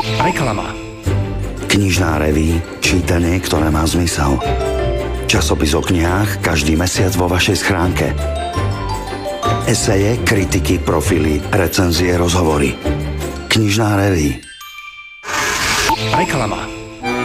Reklama. Knižná reví, čítanie, ktoré má zmysel. Časopis o knihách každý mesiac vo vašej schránke. Eseje, kritiky, profily, recenzie, rozhovory. Knižná reví. Reklama.